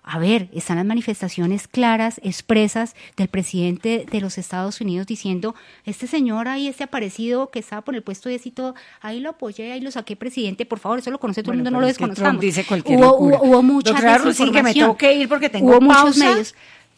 A ver, están las manifestaciones claras, expresas del presidente de los Estados Unidos diciendo, este señor ahí, este aparecido que estaba por el puesto diez y todo, ahí lo apoyé, ahí lo saqué presidente, por favor, eso lo conoce todo el Bueno, mundo, no lo pero es que desconozcamos. Trump dice cualquier hubo, locura. hubo, hubo mucha Doctora Rusín, que me desinformación. tengo que ir porque tengo Hubo muchos pausa medios.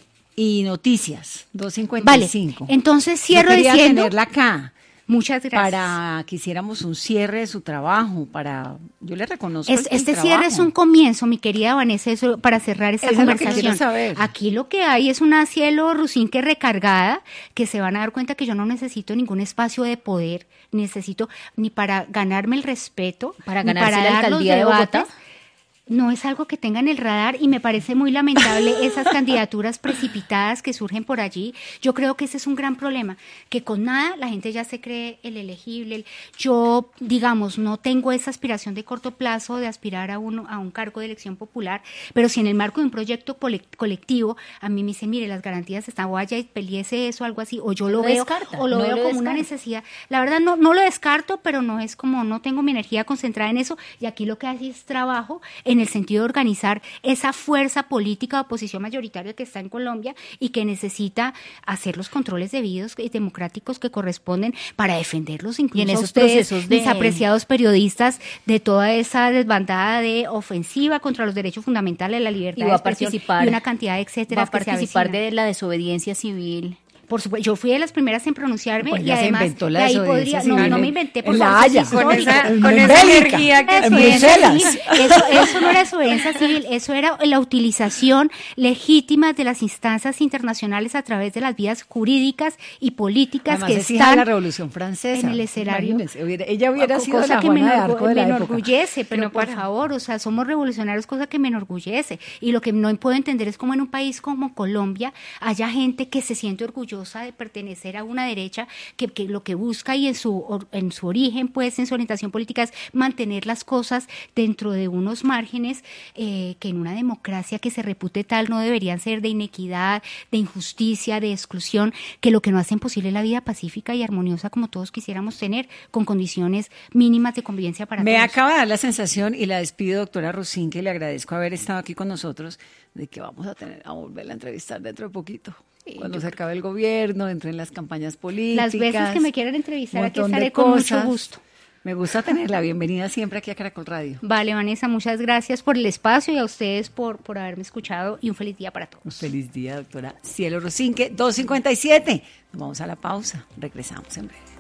y noticias, dos cincuenta y cinco. Vale, entonces cierro Yo quería diciendo... tenerla acá. Muchas gracias. Para que hiciéramos un cierre de su trabajo, para yo le reconozco Es, el- el este trabajo. cierre es un comienzo, mi querida Vanessa, eso, para cerrar esta Eso es lo que conversación. quiero saber. Aquí lo que hay es una Cielo Rusín que recargada, que se van a dar cuenta que yo no necesito ningún espacio de poder, necesito ni para ganarme el respeto, Para ni ganarse la dar los alcaldía de debates. Bogotá. No es algo que tenga en el radar y me parece muy lamentable esas candidaturas precipitadas que surgen por allí. Yo creo que ese es un gran problema, que con nada la gente ya se cree el elegible. el- Yo, digamos, no tengo esa aspiración de corto plazo de aspirar a, uno, a un cargo de elección popular, pero si en el marco de un proyecto cole- colectivo a mí me dicen, mire, las garantías están, vaya y peleese eso, algo así, o yo lo Lo veo, descarta, o lo no veo lo como una descarta. necesidad. La verdad no, no lo descarto, pero no es como, no tengo mi energía concentrada en eso, y aquí lo que hace es trabajo en el sentido de organizar esa fuerza política de oposición mayoritaria que está en Colombia y que necesita hacer los controles debidos y democráticos que corresponden para defenderlos incluso Y en a esos ustedes, procesos de- mis apreciados periodistas, de toda esa desbandada de ofensiva contra los derechos fundamentales, la libertad Y va de a expresión participar, y una cantidad de etcétera va a participar de la desobediencia civil. Por supuesto, yo fui de las primeras en pronunciarme Pues y ya se además inventó la de ahí desobediencia podría, no, civil no me en- inventé en por La cosas Haya. Con históricas. esa, En con esa Bélgica, energía que en tiene. Bruselas. Sí, eso, eso no era desobediencia civil, eso era la utilización legítima de las instancias internacionales a través de las vías jurídicas y políticas Además, que es hija de están la Revolución Francesa. en el escenario. Imagínense, hubiera- ella hubiera sido cosa la que me, Juana de enorgu- Arco de me la época. enorgullece, pero No por para. favor, o sea, somos revolucionarios, cosa que me enorgullece. Y lo que no puedo entender es cómo en un país como Colombia haya gente que se siente orgullosa de pertenecer a una derecha que, que lo que busca y en su, or- en su origen, pues, en su orientación política es mantener las cosas dentro de unos márgenes eh, que en una democracia que se repute tal no deberían ser de inequidad, de injusticia, de exclusión, que lo que no hacen posible es la vida pacífica y armoniosa como todos quisiéramos tener, con condiciones mínimas de convivencia para Me todos. acaba de dar la sensación, y la despido, doctora Rusín, que le agradezco haber estado aquí con nosotros, de que vamos a tener a volverla a entrevistar dentro de poquito. Cuando se acabe el gobierno, dentro en las campañas políticas. Las veces que me quieran entrevistar, un aquí montón de estaré con mucho cosas. gusto. Me gusta tenerla. Bienvenida siempre aquí a Caracol Radio. Vale, Vanessa, muchas gracias por el espacio y a ustedes por, por haberme escuchado y un feliz día para Un todos. feliz día, doctora Cielo Rusinque, dos cincuenta y siete. Nos vamos a la pausa. Regresamos en breve.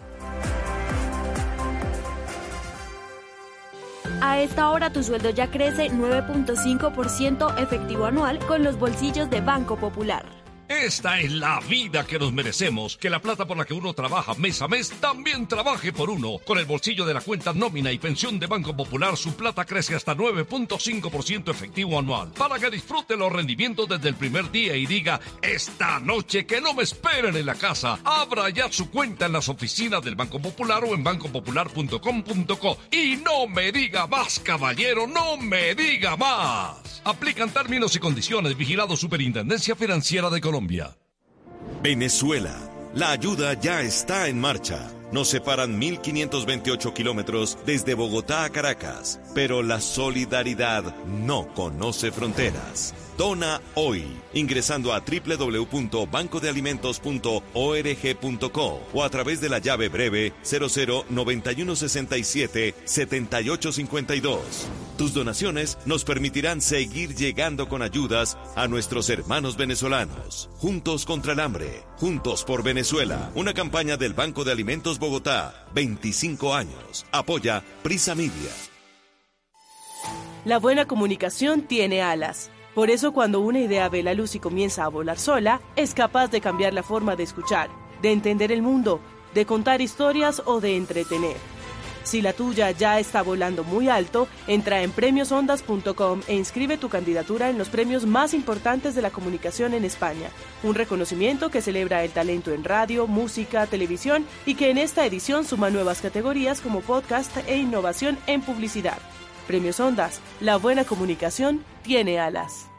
A esta hora tu sueldo ya crece nueve punto cinco por ciento efectivo anual con los bolsillos de Banco Popular. Esta es la vida que nos merecemos. Que la plata por la que uno trabaja mes a mes también trabaje por uno. Con el bolsillo de la cuenta nómina y pensión de Banco Popular, su plata crece hasta nueve punto cinco por ciento efectivo anual. Para que disfrute los rendimientos desde el primer día y diga, esta noche que no me esperen en la casa. Abra ya su cuenta en las oficinas del Banco Popular o en banco popular punto com punto co. Y no me diga más, caballero, no me diga más. Aplican términos y condiciones. Vigilado Superintendencia Financiera de Colombia. Venezuela. La ayuda ya está en marcha. Nos separan mil quinientos veintiocho kilómetros desde Bogotá a Caracas, pero la solidaridad no conoce fronteras. Dona hoy, ingresando a doble u doble u doble u punto banco de alimentos punto org punto co o a través de la llave breve cero cero noventa y uno sesenta y siete setenta y ocho cincuenta y dos. Tus donaciones nos permitirán seguir llegando con ayudas a nuestros hermanos venezolanos. Juntos contra el hambre, juntos por Venezuela. Una campaña del Banco de Alimentos Bogotá, veinticinco años. Apoya Prisa Media. La buena comunicación tiene alas. Por eso cuando una idea ve la luz y comienza a volar sola, es capaz de cambiar la forma de escuchar, de entender el mundo, de contar historias o de entretener. Si la tuya ya está volando muy alto, entra en premios ondas punto com e inscribe tu candidatura en los premios más importantes de la comunicación en España. Un reconocimiento que celebra el talento en radio, música, televisión y que en esta edición suma nuevas categorías como podcast e innovación en publicidad. Premios Ondas, la buena comunicación tiene alas.